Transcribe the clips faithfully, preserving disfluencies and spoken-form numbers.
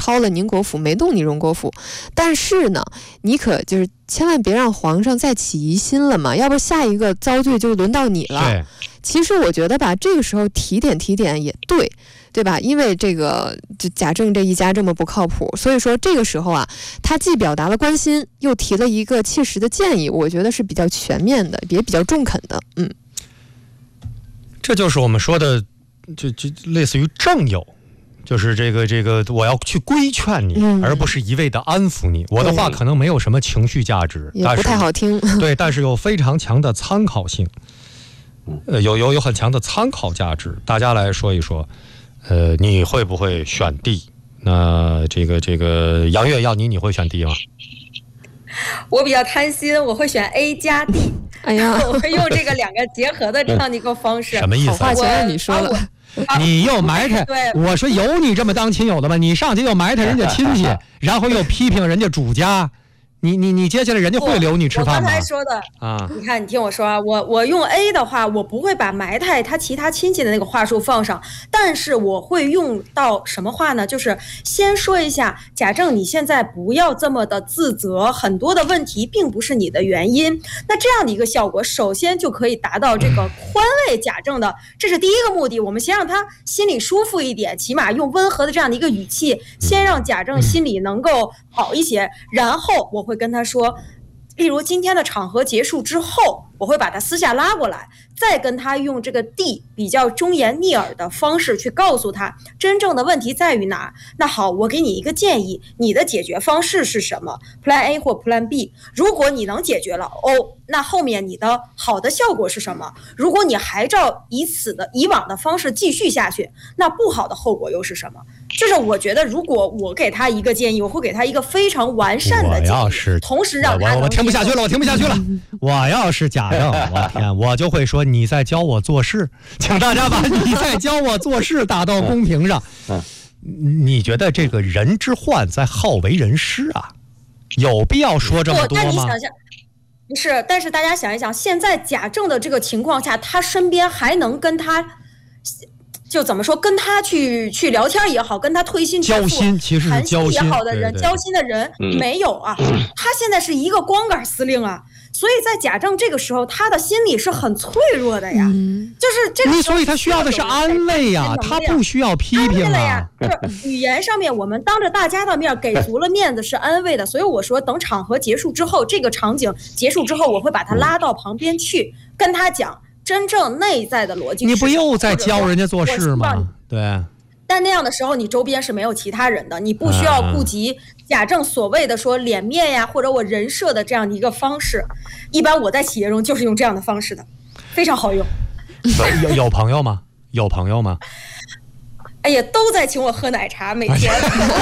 掏了宁国府，没动你荣国府。但是呢，你可就是千万别让皇上再起疑心了嘛，要不下一个遭罪就轮到你了。其实我觉得吧，这个时候提点提点也对。对吧？因为这个就贾政这一家这么不靠谱，所以说这个时候啊，他既表达了关心，又提了一个切实的建议，我觉得是比较全面的，也比较中肯的。嗯， 这就是我们说的，就就类似于正友，就是这个这个，我要去规劝你，嗯、而不是一味的安抚你。我的话可能没有什么情绪价值， 也不太好听。 对，但是有非常强的参考性，呃，有有有很强的参考价值。大家来说一说。呃，你会不会选 D？ 那这个这个杨月要你，你会选 D 吗？ 我比较贪心，我会选 A 加 D。 哎呀， 我会用这个两个结合的这样的一个方式。 什么意思？ 好话全让你说了。 你又埋汰，我说有你这么当亲友的吗？你上去又埋汰人家亲戚，然后又批评人家主家。你你你接下来人家会留你吃饭吗？ 我刚才说的啊，你看你听我说啊，我我用 A 的话，我不会把埋汰他其他亲戚的那个话术放上，但是我会用到什么话呢？就是先说一下贾政，你现在不要这么的自责，很多的问题并不是你的原因。那这样的一个效果，首先就可以达到这个宽慰贾政的，这是第一个目的。我们先让他心里舒服一点，起码用温和的这样的一个语气，先让贾政心里能够好一些，然后我会跟他说，例如今天的场合结束之后，我会把他私下拉过来，再跟他用这个 D 比较忠言逆耳的方式去告诉他真正的问题在于哪。那好，我给你一个建议，你的解决方式是什么 Plan A 或 Plan B。 如果你能解决了哦，那后面你的好的效果是什么？如果你还照以此的以往的方式继续下去，那不好的后果又是什么？就是我觉得如果我给他一个建议，我会给他一个非常完善的建议， 我要是同时让他我我听不下去了，我听不下去了。我要是贾政，我天，我就会说你在教我做事，请大家把你在教我做事打到公屏上。你觉得这个人之患在好为人师啊，有必要说这么多吗？ 但你想想，不是，但是大家想一想，现在贾政的这个情况下，他身边还能跟他。就怎么说，跟他去去聊天也好，跟他推心置腹、 交心，其实是交心也好的人， 对对交心的人、嗯、没有啊。他现在是一个光杆司令啊，所以在贾政这个时候，他的心理是很脆弱的呀。嗯、就是这个时候， 所以他需要的是安慰呀，他不需要批评啊。 呀，就是语言上面，我们当着大家的面给足了面子是安慰的，所以我说等场合结束之后，这个场景结束之后，我会把他拉到旁边去，跟他讲。真正内在的逻辑， 你不又在教人家做事吗？对。 但那样的时候，你周边是没有其他人的，你不需要顾及贾政所谓的说脸面呀，或者我人设的这样的一个方式。一般我在企业中就是用这样的方式的，非常好用。 有有朋友吗？有朋友吗？ 哎呀，都在请我喝奶茶，每天。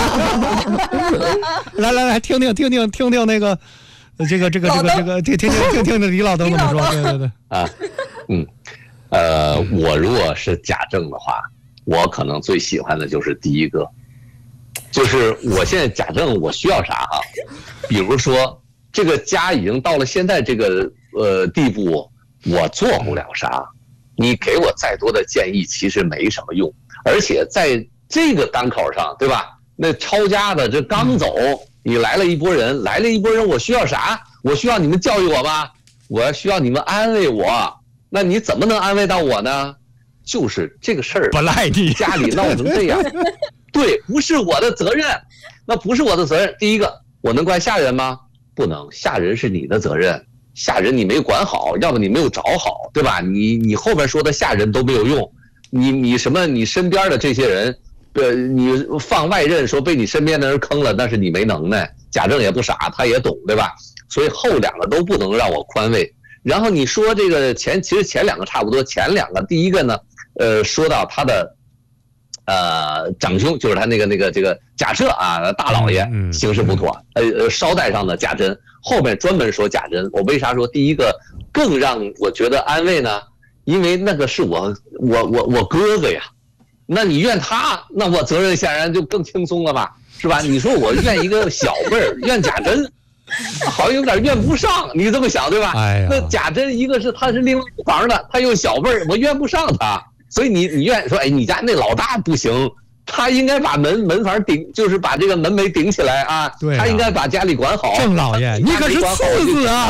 来来来，听听听听听听那个。这个这个这个这个，听听听听听听李老登怎么说？对对对啊，嗯，呃，我如果是贾政的话，我可能最喜欢的就是第一个，就是我现在贾政我需要啥哈？比如说这个家已经到了现在这个呃地步，我做不了啥，你给我再多的建议其实没什么用，而且在这个当口上，对吧？那抄家的这刚走。你来了一波人，来了一波人，我需要啥？我需要你们教育我吗？我要需要你们安慰我。那你怎么能安慰到我呢？就是这个事儿， 不赖你， 家里闹成这样，对，不是我的责任，那不是我的责任。第一个，我能怪下人吗？不能，下人是你的责任，下人你没管好，要不你没有找好，对吧？你你后边说的下人都没有用，你你什么？你身边的这些人。对，你放外任说被你身边的人坑了，那是你没能耐。贾政也不傻，他也懂，对吧？所以后两个都不能让我宽慰。然后你说这个前，其实前两个差不多，前两个第一个呢，呃，说到他的呃长兄，就是他那个那个这个贾赦啊，大老爷行事不妥，呃呃捎带上的贾珍，后面专门说贾珍。我为啥说第一个更让我觉得安慰呢？因为那个是我我我我哥哥呀。那你怨他，那我责任显然就更轻松了吧，是吧？你说我怨一个小辈儿，怨贾珍，好像有点怨不上，你这么想对吧？ 哎呀， 那贾珍一个是他是另外一房的，他又小辈儿，我怨不上他，所以你你怨说，哎，你家那老大不行， 他应该把门门房顶，就是把这个门楣顶起来啊。 对啊， 他应该把家里管好。 郑老爷，你可是次子啊！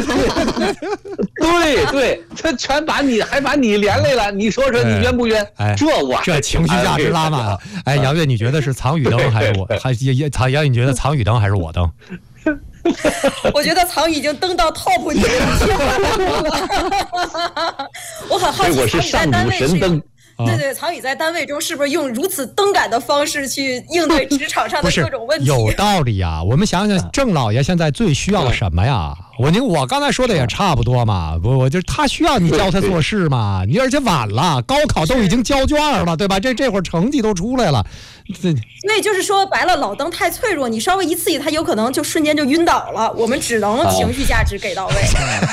对对，他全把你还把你连累了，你说说你冤不冤？ 哎， 这我这情绪价值拉满了。哎，杨越，你觉得是藏雨灯还是我？还也藏杨，你觉得藏雨灯还是我灯？ 我觉得藏雨已经登到 top 级了。我很好奇， 我是上古神灯。 对对，藏雨在单位中是不是用如此灯感的方式去应对职场上的各种问题？ 有道理呀、啊。我们想想，郑老爷现在最需要什么呀？我您我刚才说的也差不多嘛，不，我就是他需要你教他做事嘛。你而且晚了，高考都已经交卷了，对吧？这这会儿成绩都出来了。 所以就是说白了，老登太脆弱，你稍微一刺激他，有可能就瞬间就晕倒了。我们只能情绪价值给到位。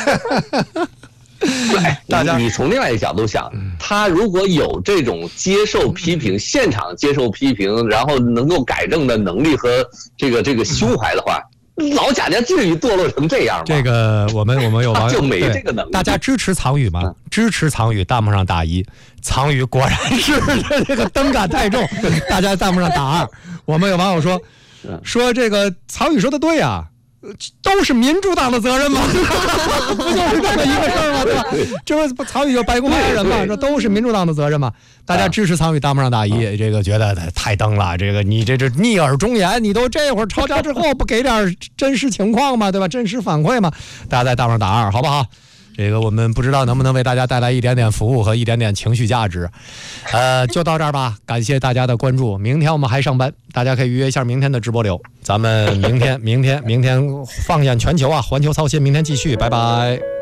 大家，你从另外一个角度想，他如果有这种接受批评、现场接受批评，然后能够改正的能力和这个这个胸怀的话，老贾家至于堕落成这样吗？ 这个我们我们有网友就没这个能力。 大家支持藏雨吗？嗯、支持藏雨，弹幕上打一。藏雨果然是这个灯感太重，大家弹幕上打二。我们有网友说说这个藏雨说的对呀、啊。都是民主党的责任吗？不就是这么一个事儿吗？对吧？就是曹宇就白宫发言人嘛，这都是民主党的责任嘛。大家支持曹宇，弹幕上打一，这个觉得太登了，这个你这这逆耳忠言，你都这会儿吵架之后不给点真实情况吗？对吧？真实反馈吗？大家在弹幕上打二，好不好？这个我们不知道能不能为大家带来一点点服务和一点点情绪价值，呃，就到这儿吧。感谢大家的关注，明天我们还上班，大家可以预约一下明天的直播流。咱们明天，明天，明天放眼全球啊，环球操心，明天继续，拜拜。